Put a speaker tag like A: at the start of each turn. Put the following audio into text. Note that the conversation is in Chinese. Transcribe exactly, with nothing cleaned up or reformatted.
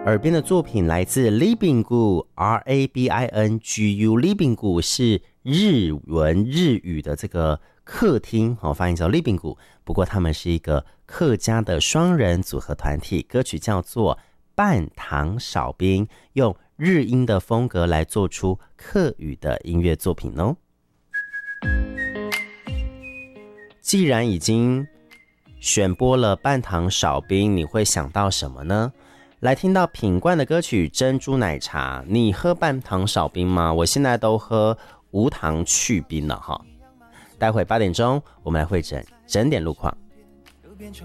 A: 耳边的作品来自 Libingu R A B I N G U Libingu 是日文日语的这个客厅、哦、发音叫 Libingu， 不过他们是一个客家的双人组合团体，歌曲叫做半糖少冰，用日音的风格来做出客语的音乐作品哦。既然已经选播了半糖少冰，你会想到什么呢？来听到品冠的歌曲珍珠奶茶，你喝半糖少冰吗？我现在都喝无糖去冰了哈。待会八点钟我们来会诊整点路况。